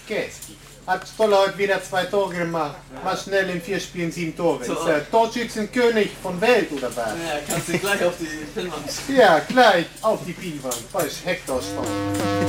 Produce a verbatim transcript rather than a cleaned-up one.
Käski. Hat Stoller heute wieder zwei Tore gemacht. Mal schnell in vier Spielen sieben Tore. Ist der Torschützenkönig von Welt oder was? Ja, kannst du gleich auf die Pinnwand. Ja, gleich auf die Pinnwand. Da ist Hector Stoller.